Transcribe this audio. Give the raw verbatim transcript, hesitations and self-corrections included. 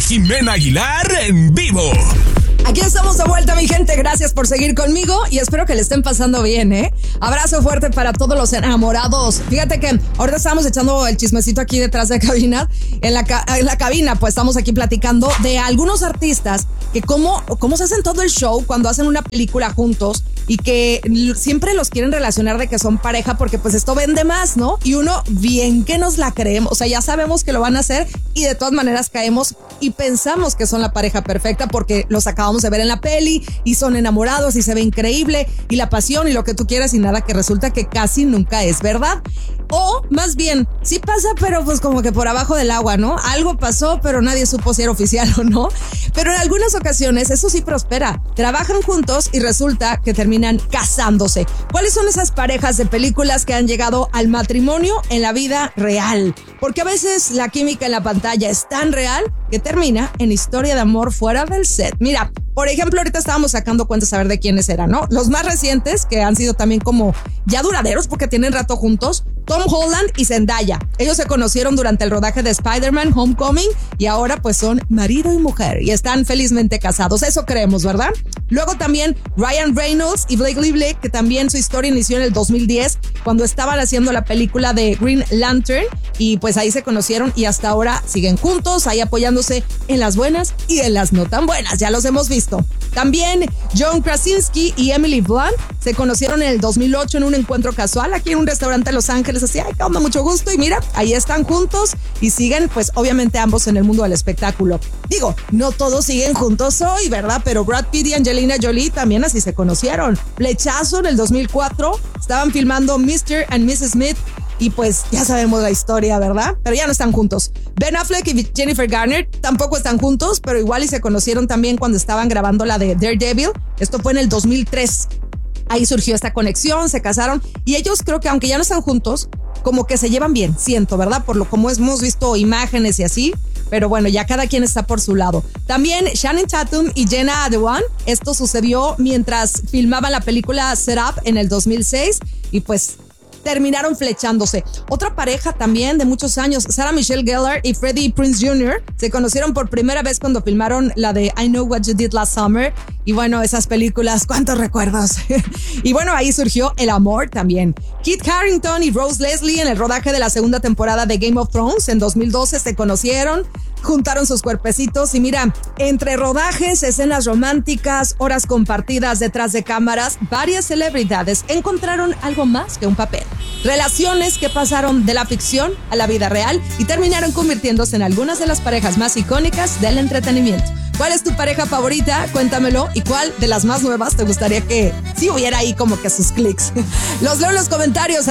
Jimena Aguilar en vivo. Aquí estamos de vuelta, mi gente. Gracias por seguir conmigo y espero que le estén pasando bien, ¿eh? Abrazo fuerte para todos los enamorados. Fíjate que ahorita estamos echando el chismecito aquí detrás de la cabina. En la, ca- en la cabina, pues estamos aquí platicando de algunos artistas que cómo, cómo se hacen todo el show cuando hacen una película juntos y que siempre los quieren relacionar de que son pareja porque pues esto vende más, ¿no? Y uno bien que nos la creemos, o sea, ya sabemos que lo van a hacer y de todas maneras caemos y pensamos que son la pareja perfecta porque los acabamos de ver en la peli y son enamorados y se ve increíble y la pasión y lo que tú quieras y nada, que resulta que casi nunca es verdad. O más bien, sí pasa, pero pues como que por abajo del agua, ¿no? Algo pasó, pero nadie supo si era oficial o no. Pero en algunas ocasiones eso sí prospera. Trabajan juntos y resulta que terminan casándose. ¿Cuáles son esas parejas de películas que han llegado al matrimonio en la vida real? Porque a veces la química en la pantalla es tan real que termina en historia de amor fuera del set. Mira, por ejemplo, ahorita estábamos sacando cuentas a ver de quiénes eran, ¿no? Los más recientes, que han sido también como ya duraderos porque tienen rato juntos, Tom Holland y Zendaya. Ellos se conocieron durante el rodaje de Spider-Man Homecoming y ahora pues son marido y mujer y están felizmente casados. Eso creemos, ¿verdad? Luego también Ryan Reynolds y Blake Lively, que también su historia inició en el dos mil diez cuando estaban haciendo la película de Green Lantern y pues ahí se conocieron y hasta ahora siguen juntos, ahí apoyándose en las buenas y en las no tan buenas. Ya los hemos visto. También John Krasinski y Emily Blunt se conocieron en el dos mil ocho en un encuentro casual aquí en un restaurante en Los Ángeles. Así, ay, qué onda, mucho gusto. Y mira, ahí están juntos y siguen, pues obviamente ambos en el mundo del espectáculo. Digo, no todos siguen juntos hoy, ¿verdad? Pero Brad Pitt y Angelina Jolie también así se conocieron. Flechazo en el dos mil cuatro, estaban filmando mister and missus Smith y pues ya sabemos la historia, ¿verdad? Pero ya no están juntos. Ben Affleck y Jennifer Garner tampoco están juntos, pero igual y se conocieron también cuando estaban grabando la de Daredevil. Esto fue en el dos mil tres. Ahí surgió esta conexión, se casaron y ellos creo que aunque ya no están juntos, como que se llevan bien, siento, ¿verdad? Por lo como hemos visto imágenes y así, pero bueno, ya cada quien está por su lado. También Channing Tatum y Jenna Dewan, esto sucedió mientras filmaban la película Set Up en el dos mil seis y pues terminaron flechándose. Otra pareja también de muchos años, Sarah Michelle Gellar y Freddie Prinze junior, se conocieron por primera vez cuando filmaron la de I Know What You Did Last Summer. Y bueno, esas películas, cuántos recuerdos. Y bueno, ahí surgió el amor también. Kit Harington y Rose Leslie en el rodaje de la segunda temporada de Game of Thrones en dos mil doce se conocieron, juntaron sus cuerpecitos y mira, entre rodajes, escenas románticas, horas compartidas detrás de cámaras, varias celebridades encontraron algo más que un papel. Relaciones que pasaron de la ficción a la vida real y terminaron convirtiéndose en algunas de las parejas más icónicas del entretenimiento. ¿Cuál es tu pareja favorita? Cuéntamelo. ¿Y cuál de las más nuevas te gustaría que sí hubiera ahí como que sus clics? Los leo en los comentarios.